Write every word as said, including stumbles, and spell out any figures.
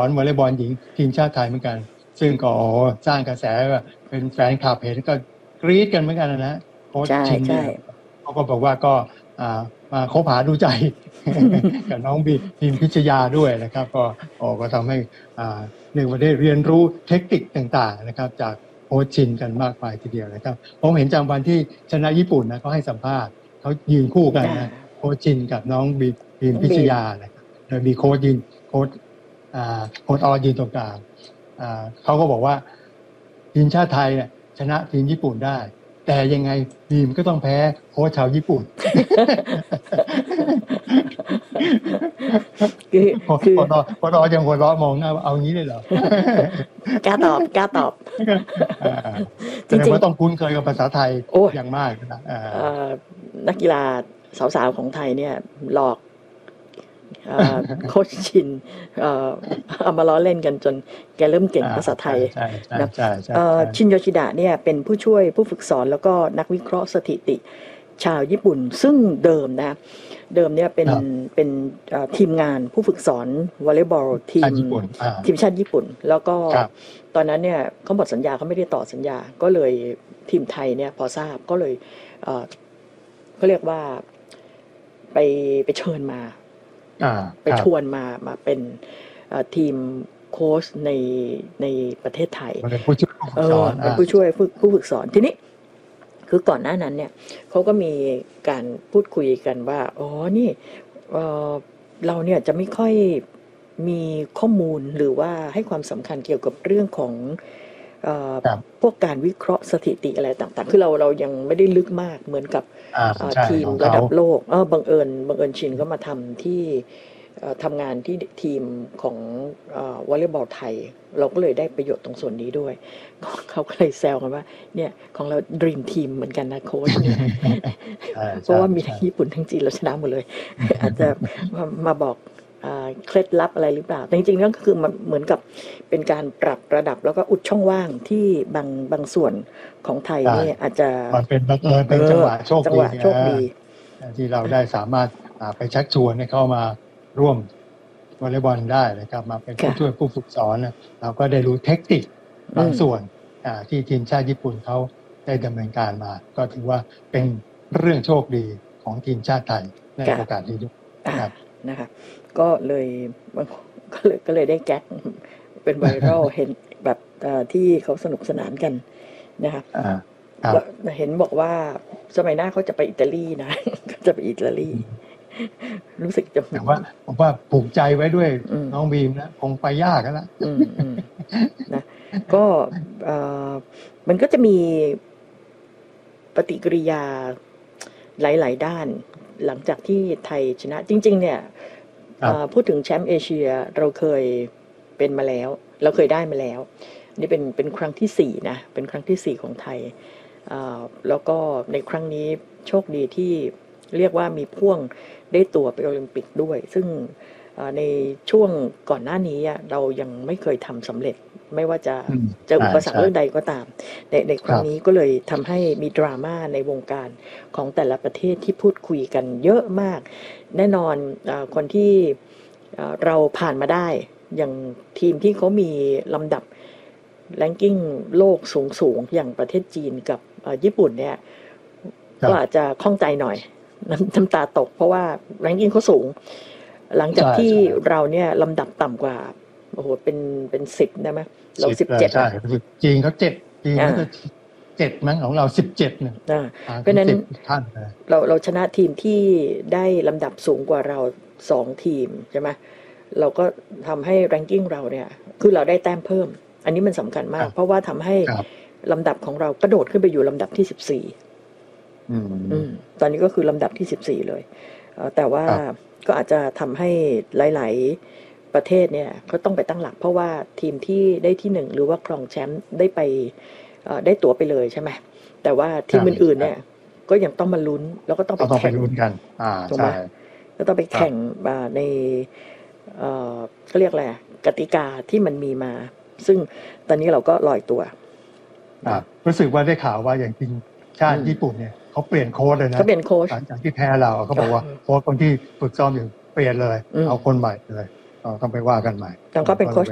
อนวอลเลย์บอลหญิงทีมชาติไทยเหมือนกันซึ่งก็สร้างกระแสเป็นแฟนคลับเห็นก็กรี๊ดกันเหมือนกันนะโค้ชชินเนี่ยเขาก็บอกว่าก็มาคบหาดูใจกับน้องบีพิมพิชยาด้วยนะครับก็ก็ทำให้หนึ่งประเทศเรียนรู้เทคนิคต่างๆนะครับจากโค้ชชินกันมากมายทีเดียวนะครับผมเห็นจำวันที่ชนะญี่ปุ่นนะเขาให้สัมภาษณ์เขายืนคู่กันนะโค้ชชินกับน้องบีพิมพิชยานะครับโดยมีโค้ชยืนโค้ชโค้ชออยืนตรงกลางเขาก็บอกว่าทีมชาติไทยเนี่ยชนะทีมญี่ปุ่นได้แต่ยังไงทีมก็ต้องแพ้โค้ชชาวญี่ปุ่นคือคือพอพอยังหัวเราะมองหน้าเอางี้เลยเหรอกล้าตอบกล้าตอบจริงๆว่าต้องคุ้นเคยกับภาษาไทยอย่างมากนะนักกีฬาสาวๆของไทยเนี่ยหลอกโค้ชชินเอามาล้อเล่นกันจนแกเริ่มเก่งภาษาไทยนะชินโยชิดะเนี่ยเป็นผู้ช่วยผู้ฝึกสอนแล้วก็นักวิเคราะห์สถิติชาวญี่ปุ่นซึ่งเดิมนะเดิมเนี่ยเป็นเป็นทีมงานผู้ฝึกสอนวอลเลย์บอลทีมทีมชาติญี่ปุ่นแล้วก็ตอนนั้นเนี่ยเขาหมดสัญญาเขาไม่ได้ต่อสัญญาก็เลยทีมไทยเนี่ยพอทราบก็เลยเขาเรียกว่าไปไปเชิญมาไปชวนมามาเป็นทีมโค้ชในในประเทศไทยเป็นผู้ช่วยผู้ฝึกสอนเป็นผู้ช่วยผู้ฝึกสอนทีนี้คือก่อนหน้านั้นเนี่ยเขาก็มีการพูดคุยกันว่าอ๋อนี่เอ่อเราเนี่ยจะไม่ค่อยมีข้อมูลหรือว่าให้ความสำคัญเกี่ยวกับเรื่องของเอ่อพวกการวิเคราะห์สถิติอะไรต่างๆคือเราเรายังไม่ได้ลึกมากเหมือนกับทีมระดับโลกเออบังเอิญบังเอิญชินก็มาทำที่ทำงานที่ทีมของวอลเลย์บอลไทยเราก็เลยได้ประโยชน์ตรงส่วนนี้ด้วยเขาก็เลยแซวกันว่าเนี่ยของเราดรีมทีมเหมือนกันนะโค้ชเพราะว่ามีทั้งญี่ปุ่นทั้งจีนเราชนะหมดเลยอาจจะมาบอกเคล็ดลับอะไรหรือเปล่าแต่จริงๆนั่นก็คือมันเหมือนกับเป็นการปรับระดับแล้วก็อุดช่องว่างที่บางบางส่วนของไทยนี่อาจจะมันเป็นบังเอิญเป็นจังหวะโชคดีโชคดีที่เราได้สามารถไปชักชวนให้เข้ามาร่วมวอลเลย์บอลได้นะครับมาเป็นผู้ช่วยผู้ฝึกสอนเราก็ได้รู้เทคนิคบางส่วนที่ทีมชาติญี่ปุ่นเขาได้ดำเนินการมาก็ถือว่าเป็นเรื่องโชคดีของทีมชาติไทยในโอกาสนี้ด้วยนะคะก็เลยก็เลยก็เลยได้แก๊กเป็นไวรัลเห็นแบบที่เขาสนุกสนานกันนะคะเห็นบอกว่าสมัยหน้าเขาจะไปอิตาลีนะจะไปอิตาลีรู้สึกจะแต่ว่าผมว่าผูกใจไว้ด้วยน้องบีมนะคงไปยากแล้วนะนะก็มันก็จะมีปฏิกิริยาหลายๆด้านหลังจากที่ไทยชนะจริงๆเนี่ยพูดถึงแชมป์เอเชียเราเคยเป็นมาแล้วเราเคยได้มาแล้วนี่เป็นเป็นครั้งที่สี่นะเป็นครั้งที่สี่ของไทยแล้วก็ในครั้งนี้โชคดีที่เรียกว่ามีพ่วงได้ตัวไปโอลิมปิกด้วยซึ่งในช่วงก่อนหน้านี้เรายังไม่เคยทำสำเร็จไม่ว่าจะเจออุปสรรคเรื่องใดก็ตามในในครั้งนี้ก็เลยทำให้มีดราม่าในวงการของแต่ละประเทศที่พูดคุยกันเยอะมากแน่นอนคนที่เราผ่านมาได้อย่างทีมที่เขามีลำดับแรงกิ้งโลกสูงๆอย่างประเทศจีนกับญี่ปุ่นเนี่ยก็อาจจะข้องใจหน่อยน้ำตาตกเพราะว่าแรงกิ้งเขาสูงหลังจากที่เราเนี่ยลำดับต่ำกว่าโอ้โหเป็นเป็นสิบได้ไหมเราสิบเจ็ดใช่จีนเขาเจ็ดจีนเขาจะเจ็ดมั้งของเราสิบเจ็ดเนี่ยเพราะนั้นเราเราชนะทีมที่ได้ลำดับสูงกว่าเราสองทีมใช่ไหมเราก็ทำให้แรงกิ้งเราเนี่ยคือเราได้แต้มเพิ่มอันนี้มันสำคัญมากเพราะว่าทำให้ลำดับของเรากระโดดขึ้นไปอยู่ลำดับที่สิบสี่ตอนนี้ก็คือลำดับที่สิบสี่เลยแต่ว่าก็อาจจะทำให้หลายๆประเทศเนี่ยเขาต้องไปตั้งหลักเพราะว่าทีมที่ได้ที่หนึ่งหรือว่าครองแชมป์ได้ไปได้ตั๋วไปเลยใช่ไหมแต่ว่าทีมอื่นๆเนี่ยก็ยังต้องมาลุ้นแล้วก็ต้องไปแข่งกันถูกไหมก็ต้องไปแข่งในเขาเรียกอะไรกติกาที่มันมีมาซึ่งตอนนี้เราก็ลอยตัวรู้สึกว่าได้ข่าวว่าอย่างทีมชาติญี่ปุ่นเนี่ยเขาเปลี่ยนโค้ชเลยนะเขาเปลี่ยนโค้ชหลังจากที่แพ้เราเขาบอกว่าโค้ชคนที่ฝึกซ้อมอยู่เปลี่ยนเลยเอาคนใหม่เลยต้องไปว่ากันใหม่ต้องก็เป็นโค้ช